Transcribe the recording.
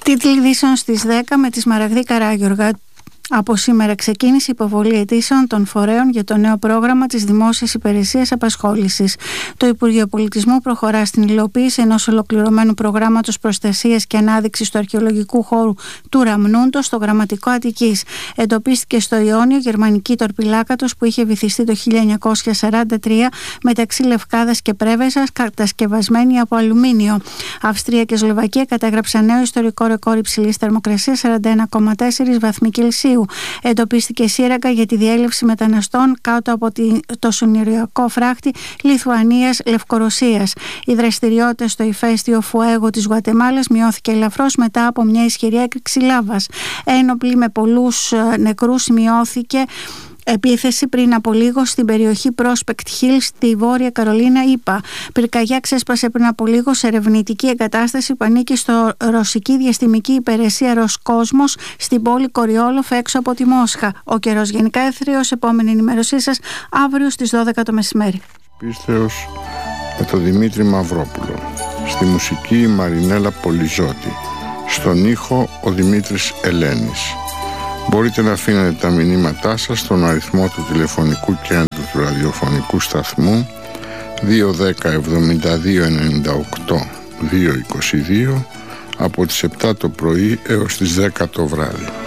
Τίτλοι ειδήσεων στις 10 με τη Σμαραγδή Καράγιοργα. Από σήμερα ξεκίνησε η υποβολή αιτήσεων των φορέων για το νέο πρόγραμμα της Δημόσιας Υπηρεσίας Απασχόλησης. Το Υπουργείο Πολιτισμού προχωρά στην υλοποίηση ενός ολοκληρωμένου προγράμματος προστασίας και ανάδειξης του αρχαιολογικού χώρου του Ραμνούντο στο Γραμματικό Αττικής. Εντοπίστηκε στο Ιόνιο γερμανική τορπιλάκατος που είχε βυθιστεί το 1943 μεταξύ Λευκάδας και Πρέβεζας, κατασκευασμένη από αλουμίνιο. Αυστρία και Σλοβακία κατέγραψαν νέο ιστορικό ρεκόρ υψηλής θερμοκρασίας 41,4 βαθμοί Κελσίου. Εντοπίστηκε σύραγγα για τη διέλευση μεταναστών κάτω από το συνοριακό φράχτη Λιθουανίας-Λευκορωσίας. Οι δραστηριότητες στο ηφαίστειο Φουέγο της Γουατεμάλας μειώθηκε ελαφρώς μετά από μια ισχυρή έκρηξη λάβας. Ένοπλη με πολλούς νεκρούς σημειώθηκε επίθεση πριν από λίγο στην περιοχή Prospect Hill στη Βόρεια Καρολίνα, ΗΠΑ. Πυρκαγιά ξέσπασε πριν από λίγο σε ερευνητική εγκατάσταση που ανήκει στο ρωσική διαστημική υπηρεσία Ροσκόσμος στην πόλη Κοριόλοφ έξω από τη Μόσχα. Ο καιρός γενικά έθριος, επόμενη ενημέρωσή σας αύριο στις 12 το μεσημέρι. Πίστεως με τον Δημήτρη Μαυρόπουλο. Στη μουσική η Μαρινέλα Πολυζώτη. Στον ήχο ο Δημήτρης Ελένης. Μπορείτε να αφήνετε τα μηνύματά σας στον αριθμό του τηλεφωνικού κέντρου του ραδιοφωνικού σταθμού 210 72 98 222 από τις 7 το πρωί έως τις 10 το βράδυ.